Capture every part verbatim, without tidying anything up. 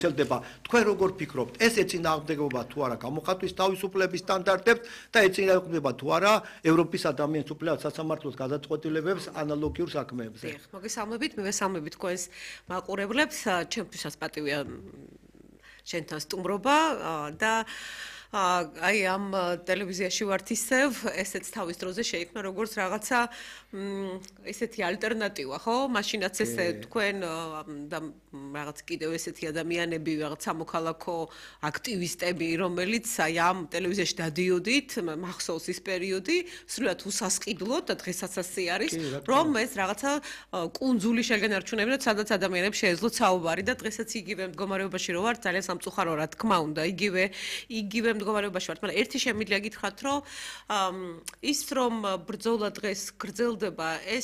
ელდება თქვენ როგორ ფიქრობთ ეს ეწინააღმდეგება თუ არა გამოხატვის თავისუფლების სტანდარტებს და ეწინააღმდეგება თუ არა ევროპის ადამიანის უფლებათა სასამართლოს გადაწყვეტილებებს ანალოგიურ საქმეებზე. დიახ, მოგესალმებით, მივესალმებით თქვენს მაყურებლებს, ჩემთვისაც პატივია შენთან სტუმრობა და აი ამ ტელევიზიაში ვართ ისევ, ესეც თავის დროზე შეიქმნა როგორც რაღაცა ესეთი ალტერნატივა, ხო? მაშინაც ესე თქვენ და რაღაც კიდევ ესეთი ადამიანები, რაღაც სამოქალაქო აქტივისტები, რომელიც აი ამ ტელევიზიაში დადიოდით, მახსოვს ის პერიოდი, სრულად უსასყიდლოდ და დღესაც ასე არის, რომ ეს რაღაცა კუნძული შეგენარჩუნებინათ, სადაც ადამიანებს შეეძლოთ საუბარი და დღესაც იგივე მდგომარეობაში რო ვართ, ძალიან სამწუხარო რა თქმა უნდა, იგივე იგივე მდგომარეობაში ვართ, მაგრამ ერთი შემიძლია გითხრათ, რომ ის რომ ბრძოლა დღეს გრძელდება, ეს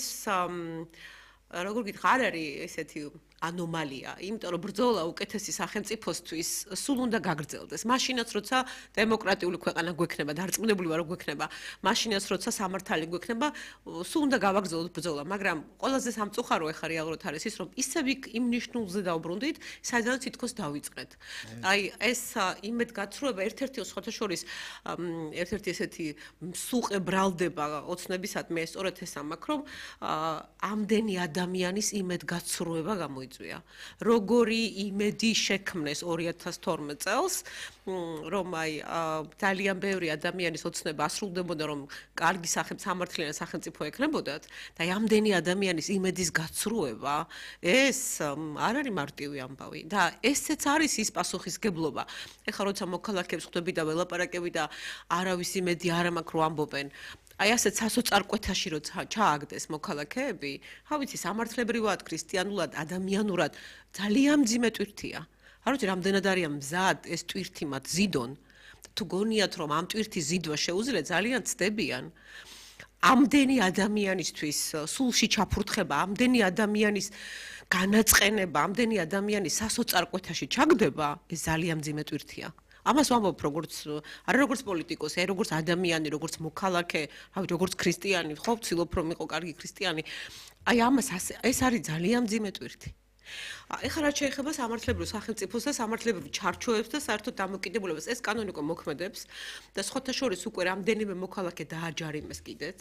როგორ გითხრა, არ არის ესეთი ანომალია, იმიტომ რომ ბრძოლა უკეთესი სახელმწიფოსთვის სულ უნდა გაგრძელდეს. მაშინაც როცა დემოკრატიული ქვეყანა გვექნება, დარწმუნებული ვარ რომ გვექნება, მაშინაც როცა სამართალი გვექნება, სულ უნდა გავაგრძელოთ ბრძოლა, მაგრამ ყველაზე სამწუხარო ეხა რეალურად არის ის, რომ ისევ იმ ნიშნულზე დავბრუნდით, სადაც თითქოს დავიწყეთ. აი ეს იმედგაცრუება ერთ-ერთი სხვათა შორის ერთ-ერთი ესეთი მსუყე ბრალდება ოცნებისადმი, ეს სწორედ ეს ამაქვს, რომ ამდენი ადამიანის იმედგაცრუება გამოიწვია. როგორი იმედი შექმნეს ორი ათას თორმეტ წელს, რომ აი ძალიან ბევრი ადამიანის ოცნება ასრულდებოდა, რომ კარგი სამართლიანი სახელმწიფო ექნებოდათ და აი ამდენი ადამიანის იმედის გაცრუება, ეს არ არის მარტივი ამბავი და ესეც არის ის პასუხისგებლობა. ეხლა როცა მოქალაქეებს ხვდები და ველაპარაკები და არავის იმედი არ მაქვს რომ ამბობენ აი ასეთ სასოწარკვეთაში რო ჩააგდეს მოქალაქეები, რა ვიცი, სამართლებრივად, ქრისტიანულად, ადამიანურად ძალიან მძიმე ტვირთია. არ ვიცი, რამდენად არიან მზად ეს ტვირთი მათ ზიდონ. თუ გონიათ, რომ ამ ტვირთის ზიდვა შეუძლია, ძალიან ცდებიან. ამდენი ადამიანისთვის სულში ჩაფურთხება, ამდენი ადამიანის განაწყენება, ამდენი ადამიანის სასოწარკვეთაში ჩაგდება, ეს ძალიან მძიმე ტვირთია. ამას ვამბობ როგორც არა როგორც პოლიტიკოსი, აი როგორც ადამიანი, როგორც მოქალაქე, რავი, როგორც ქრისტიანი, ხო, ვცდილობ რომ იყო კარგი ქრისტიანი. აი ამას ეს არის ძალიან მძიმე ტვირთი. ეხლა რაც შეეხება სამართლებრივ სახელმწიფოს და სამართლებრივ ჩარჩოებს და საერთოდ დამოკიდებულებას, ეს კანონი უკვე მოქმედებს და სხვათა შორის უკვე რამდენიმე მოქალაქე დააჯარიმეს კიდეც.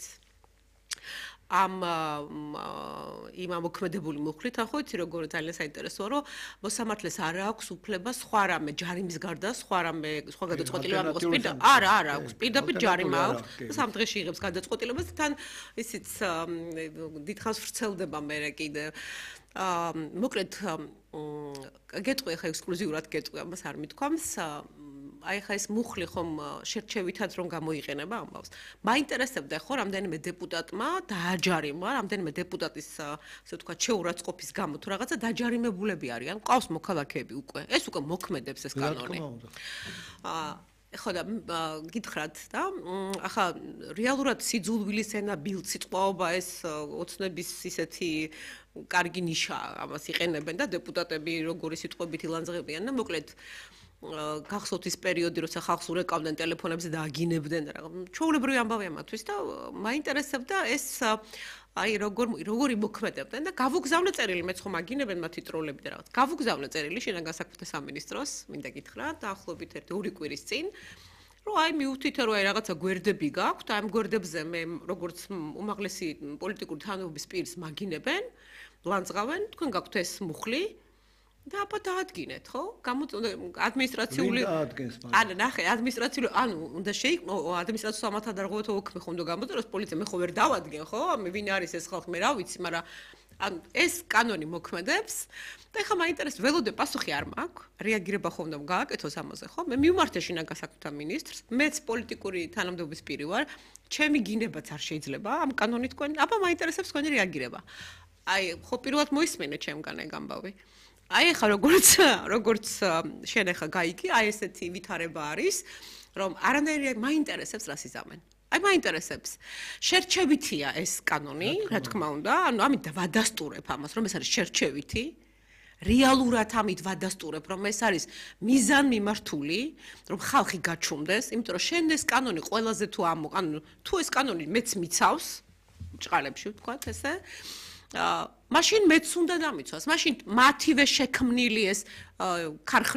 ამ იმ ამოქმედებული მუხლით, ახო იცი როგორ ძალიან საინტერესოა, რომ მოსამართლეს არ აქვს უფლება სხვა რამე ჯარიმის გარდა, სხვა რამე სხვა გადაწყვეტილება მოყოს პირდა. არა, არა აქვს, პირდაპირ ჯარიმა აქვს. სამ დღეში იღებს გადაწყვეტილებას და თან ისიც დიდხანს ვრცელდება მერე კიდე. აა მოკლედ გეტყვი ახლა ექსკლუზიურად გეტყვი, ამას არ მithქვამს. აი ხა ეს მუხლი ხომ შერჩევითად რომ გამოიყენება ამბავს. მაინტერესებდა ხო რამდენიმე დეპუტატმა დააჯარიმა, რამდენიმე დეპუტატის ასე ვთქვათ შეურაცხყოფის გამო თუ რაღაცა დაჯარიმებულები არიან, ყავს მოქალაქეები უკვე. ეს უკვე მოქმედებს ეს კანონი. აა ხო და გითხრათ და ახლა რეალურად სიძულვილის ენა ბილწიტყვაობა ეს ოცნების ისეთი კარგი ნიშა ამას იყენებენ და დეპუტატები როგორი სიტყვებით ილანძღებიან და მოკლედ გახსოვთ ის პერიოდი, როცა ხალხს ურეკავდნენ ტელეფონებზე და აგინებდნენ და ჩვეულებრივი ამბავია მათთვის და მაინტერესებდა ეს აი როგორ როგორი მოქმედებდნენ და გავუგზავნე წერილი, მეც ხომ აგინებენ მათი ტროლები და რაღაც. გავუგზავნე წერილი შინაგან განსაკუთრებთა სამინისტროს, მინდა გითხრა, დაახლოებით ერთი ორი კვირის წინ, რომ აი მივხვდით, რომ აი რაღაცა გვერდები გაქვთ, აი ამ გვერდებზე მე როგორც უმაღლესი პოლიტიკური თანამდებობის პირს მაგინებენ, ლანძღავენ, თქვენ გაქვთ ეს მუხლი და აბა დაადგინეთ, ხო? ადმინისტრაციული ანუ ნახე, ადმინისტრაციული, ანუ უნდა შეიქმნო ადმინისტრაციული სამართალდარღვევათა ოქმი ხომ უნდა გამოწეროს პოლიცია, მე ხო ვერ დავადგენ, ხო? მე ვინ არის ეს ხალხი, მე რა ვიცი, მაგრამ ანუ ეს კანონი მოქმედებს და ეხლა მაინტერესებს, ველოდე პასუხი არ მაქვს, რეაგირება ხომ უნდა გააკეთოს ამაზე, ხო? მე მივმართე შინაგან საქმეთა მინისტრს, მეც პოლიტიკური თანამდებობის პირი ვარ, ჩემი გინებაც არ შეიძლება ამ კანონით თქვენ, აბა მაინტერესებს თქვენი რეაგირება. აი, ხო პირველად მოისმენე ჩემგან ეგ ამბავი. აი ახლა როგორც როგორც შენ ახლა გაიგე, აი ესეთი ვითარება არის, რომ არანაირი მაინტერესებს რას იზამენ. აი მაინტერესებს. შერჩევითია ეს კანონი, რა თქმა უნდა, ანუ ამით ვადასტურებ ამას, რომ ეს არის შერჩევითი. რეალურად ამით ვადასტურებ, რომ ეს არის მიზანმიმართული, რომ ხალხი გაჩუმდეს, იმიტომ რომ შენ ეს კანონი ყველაზე თუ ამ ანუ თუ ეს კანონი მეც მიცავს, ჭყალებში ვთქვათ ესე, მაშინ მეც უნდა დამიცვას. მაშინ მათივე შექმნილი ეს ქარხნა